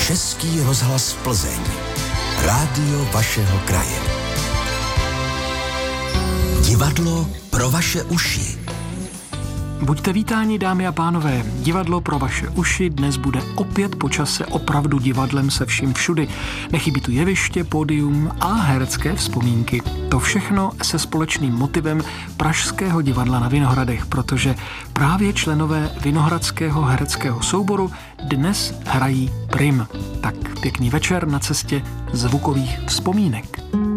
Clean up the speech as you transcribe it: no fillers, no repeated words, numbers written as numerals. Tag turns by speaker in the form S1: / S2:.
S1: Český rozhlas Plzeň. Rádio vašeho kraje. Divadlo pro vaše uši.
S2: Buďte vítáni, dámy a pánové. Divadlo pro vaše uši dnes bude opět po čase opravdu divadlem se vším všudy. Nechybí tu jeviště, pódium a herecké vzpomínky. To všechno se společným motivem Pražského divadla na Vinohradech, protože právě členové Vinohradského hereckého souboru dnes hrají Prim. Tak pěkný večer na cestě zvukových vzpomínek.